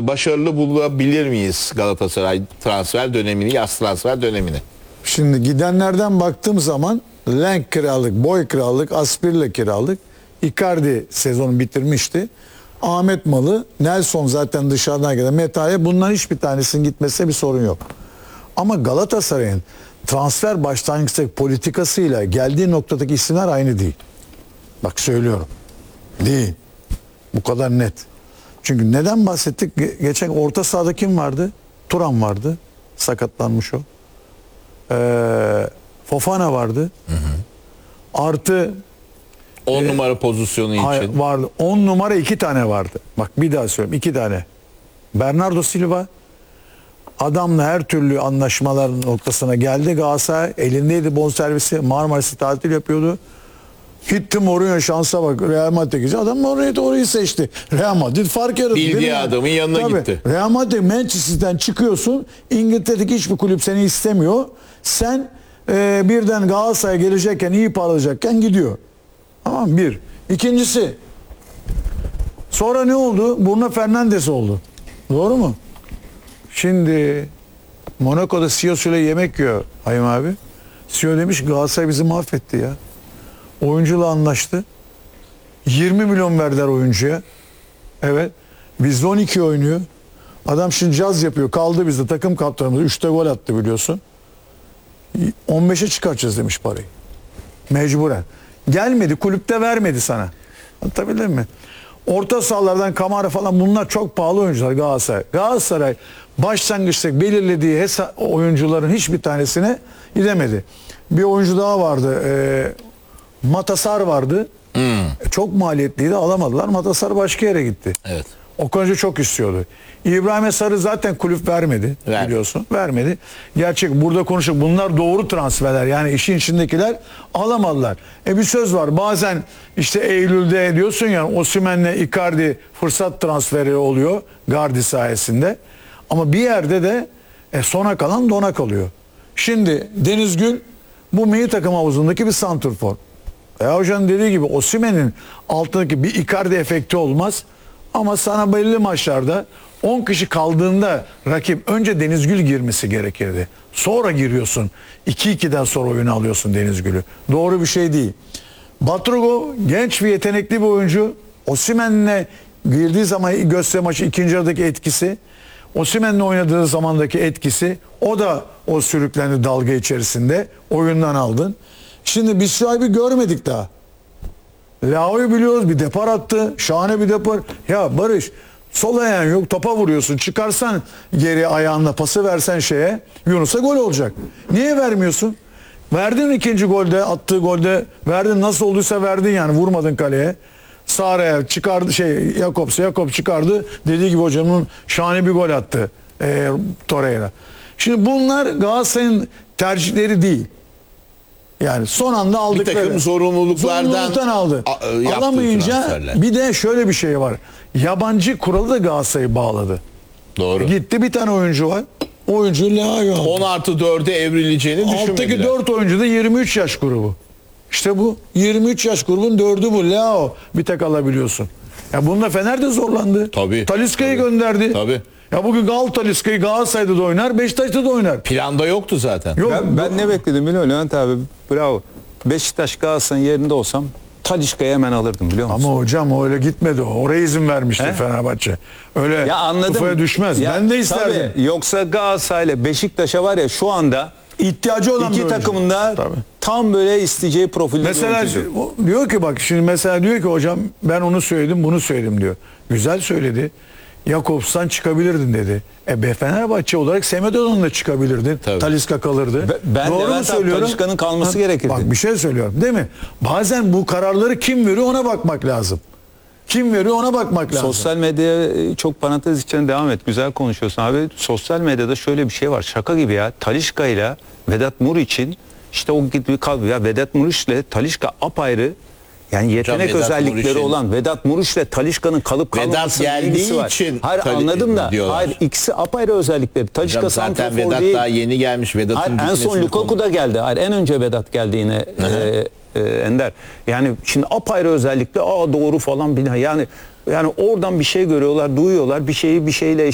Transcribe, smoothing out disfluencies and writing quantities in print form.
başarılı bulabilir miyiz Galatasaray transfer dönemini, yaz transfer dönemini? Şimdi gidenlerden baktığım zaman Lenk kiralık, Boy kiralık, Aspirle kiralık. Icardi sezonu bitirmişti. Ahmet Malı, Nelson zaten dışarıdan gelen, Metaye, bunların hiçbir tanesinin gitmesine bir sorun yok. Ama Galatasaray'ın transfer başlangıçtaki politikasıyla geldiği noktadaki isimler aynı değil. Bak söylüyorum. Değil. Bu kadar net. Çünkü neden bahsettik? Geçen orta sahada kim vardı? Turan vardı. Sakatlanmış o. Fofana vardı. Artı 10 numara pozisyonu için. vardı. 10 numara 2 tane vardı. Bak bir daha söyleyeyim. 2 tane. Bernardo Silva adamla her türlü anlaşmaların noktasına geldi. Galatasaray elindeydi bonservisi. Marmaris'te tatil yapıyordu. Gitti Mourinho, şansa bak, Real Madrid'e gidecek. Adam orayı seçti. Real Madrid fark yarattı. Bildiği adamın yanına gitti. Real Madrid, Manchester'dan çıkıyorsun. İngiltere'deki hiçbir kulüp seni istemiyor. Sen birden Galatasaray'a gelecekken, iyi para alacakken gidiyor. Tamam, bir. İkincisi, sonra ne oldu? Bruno Fernandes oldu. Doğru mu? Şimdi Monaco'da CEO ile yemek yiyor Hayım abi. CEO demiş Galatasaray bizi mahvetti ya. Oyuncuyla anlaştı. 20 milyon verdiler oyuncuya. Evet. Bizde 12 oynuyor. Adam şimdi caz yapıyor. Kaldı bizde. Takım kaptanımız 3'te gol attı biliyorsun. 15'e çıkartacağız demiş parayı. Mecburen. Gelmedi. Kulüpte vermedi sana. Anlatabildim mi? Orta sahalardan Kamara falan, bunlar çok pahalı oyuncular Galatasaray. Galatasaray başlangıçta belirlediği oyuncuların hiçbir tanesine gidemedi. Bir oyuncu daha vardı. Matasar vardı. Çok maliyetliydi, alamadılar. Matasar başka yere gitti. Evet. Okan Hoca çok istiyordu. İbrahim Sarı zaten kulüp vermedi. Biliyorsun. Vermedi. Gerçek burada konuşuyor. Bunlar doğru transferler. Yani işin içindekiler alamadılar. Bir söz var. Bazen işte Eylül'de diyorsun ya, Osimhen'le Icardi fırsat transferi oluyor Gardi sayesinde. Ama bir yerde de sona kalan dona kalıyor. Şimdi Deniz Gül bu milli takım havuzundaki bir santrfor. Hocanın dediği gibi Osimhen'in altındaki bir Icardi efekti olmaz. Ama sana belli maçlarda 10 kişi kaldığında rakip önce Deniz Gül girmesi gerekirdi. Sonra giriyorsun. 2-2'den sonra oyunu alıyorsun Deniz Gül'ü. Doğru bir şey değil. Batrogo genç ve yetenekli bir oyuncu. Osimhen'le girdiği zaman Göztepe maçı ikinci yarıdaki etkisi, Osimhen'le oynadığı zamandaki etkisi, o da o sürüklendi dalga içerisinde. Oyundan aldın. Şimdi biz Şuayb'ı görmedik daha. Leao'yu biliyoruz, bir depar attı. Şahane bir depar. Ya Barış, sol ayağın yok, topa vuruyorsun. Çıkarsan geri ayağınla pası versen Yunus'a gol olacak. Niye vermiyorsun? Verdin ikinci golde, attığı golde verdin, nasıl olduysa verdin yani, vurmadın kaleye. Sağ ayak çıkardı, Jakob çıkardı. Dediği gibi hocamın şahane bir gol attı Torreira. Şimdi bunlar Galatasaray'ın tercihleri değil. Yani son anda aldıkları. Bir takım zorunluluklardan aldı. Alamayınca bir de şöyle bir şey var. Yabancı kuralı da Galatasaray'ı bağladı. Doğru. Gitti bir tane oyuncu var. Oyuncu Leao aldı. 10+4'e evrileceğini düşünmediler. Alttaki 4 oyuncu da 23 yaş grubu. İşte bu 23 yaş grubun 4'ü bu. Leao bir tek alabiliyorsun. Ya bunda Fener de zorlandı. Tabii. Talisca'yı gönderdi. Tabii. Ya bugün Talisca'yı Galatasaray'da da oynar, Beşiktaş'ta da oynar. Planda yoktu zaten. Yok, Ben ne bekledim biliyor musun Levent abi? Bravo. Beşiktaş Galatasaray'ın yerinde olsam Talisca'yı hemen alırdım biliyor musun? Ama hocam öyle gitmedi o. Oraya izin vermişti Fenerbahçe. Öyle ya anladım. kafaya düşmez. Ya, ben de isterdim. Tabii, yoksa Galatasaray'la Beşiktaş'a var ya şu anda İhtiyacı olan iki takımında tam böyle isteyeceği profilde. Mesela diyor ki bak şimdi mesela diyor ki hocam ben onu söyledim bunu söyledim diyor. Güzel söyledi. Jakobs'tan çıkabilirdin dedi. Fenerbahçe olarak Semedo'dan da çıkabilirdin. Tabii. Talisca kalırdı. Ben Doğru mu söylüyorum? Talisca'nın kalması gerekirdi. Bak bir şey söylüyorum değil mi? Bazen bu kararları kim veriyor ona bakmak lazım. Kim veriyor ona bakmak lazım. Sosyal medyaya çok parantez içine devam et. Güzel konuşuyorsun abi. Sosyal medyada şöyle bir şey var. Şaka gibi ya. Talisca ile Vedat Muriç'in işte o gibi kalbi ya. Vedat Muriç ile Talisca apayrı. Yani yetenek Vedat özellikleri Muriç'in, olan Vedat Muriç ile Talisca'nın kalıp kalmamasının ilgisi var. için Hayır anladım da. diyorlar. Hayır ikisi apayrı özellikleri. Talisca zaten Vedat değil. Daha yeni gelmiş. Vedat'ın en son Lukaku da geldi. Hayır en önce Vedat geldi yine Ender. Yani şimdi apayrı özellikle doğru falan yani oradan bir şey görüyorlar, duyuyorlar, bir şeyi bir şeyle